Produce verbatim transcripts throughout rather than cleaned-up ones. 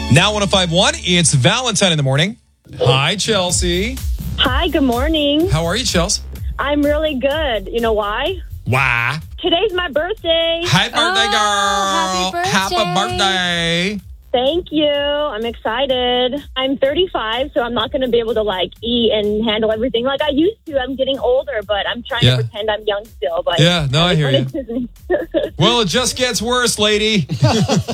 Now one oh five point one, it's Valentine in the morning. Hi, Chelsea. Hi, good morning. How are you, Chelsea? I'm really good. You know why? Why? Today's my birthday. Happy birthday, Oh, girl. happy birthday. Happy birthday. Thank you. I'm excited. I'm thirty-five, so I'm not going to be able to like eat and handle everything like I used to. I'm getting older, but I'm trying Yeah. to pretend I'm young still. But Yeah, no, I hear you. you. Well, it just gets worse, lady. No,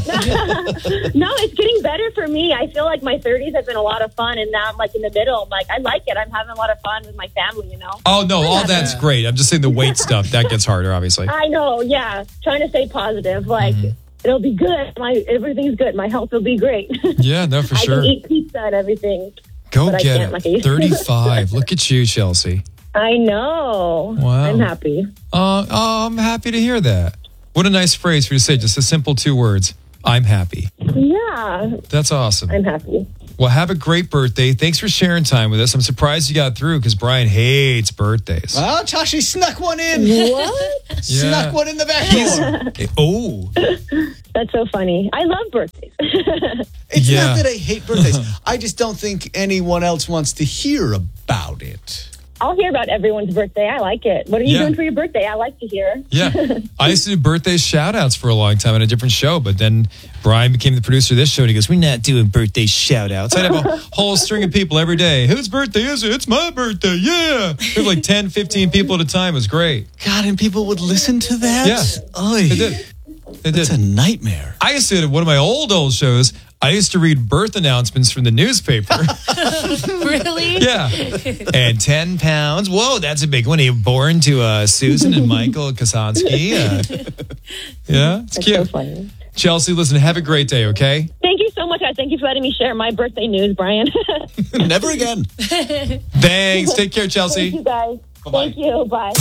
it's getting better for me. I feel like my thirties have been a lot of fun, and now I'm like in the middle. I'm like, I like it. I'm having a lot of fun with my family, you know? Oh, no, all that's great. I'm just saying the weight stuff, that gets harder, obviously. I know, yeah. Trying to stay positive. Like, Mm-hmm. it'll be good. My Everything's good. My health will be great. Yeah, no, for I sure. can eat pizza and everything. Go but I get can't it. like I used to. thirty-five. Look at you, Chelsea. I know. Wow. I'm happy. Uh, oh, I'm happy to hear that. What a nice phrase for you to say. Just a simple two words. I'm happy. Yeah, That's awesome. I'm happy. Well, have a great birthday. Thanks for sharing time with us. I'm surprised you got through because Brian hates birthdays. Well, Tashi snuck one in. What? Snuck one in the back door. Oh, That's so funny. I love birthdays. It's Yeah. not that I hate birthdays. I just don't think anyone else wants to hear about it. I'll hear about everyone's birthday. I like it. What are you Yeah. doing for your birthday? I like to hear. yeah. I used to do birthday shout outs for a long time on a different show, but then Brian became the producer of this show and he goes, we're not doing birthday shout outs. I'd have a whole string of people every day. Whose birthday is it? It's my birthday. Yeah. We have like ten, fifteen people at a time. It was great. God, and people would listen to that? Yeah. Oy. They did. They did. It's a nightmare. I used to, at one of my old, old shows, I used to read birth announcements from the newspaper. Really? Yeah. And ten pounds. Whoa, that's a big one. He born to uh, Susan and Michael Kasansky. Uh, yeah, it's That's cute. so funny. Chelsea, listen, have a great day, okay? Thank you so much. I thank you for letting me share my birthday news, Brian. Never again. Thanks. Take care, Chelsea. Thank you, guys. Thank you. Bye.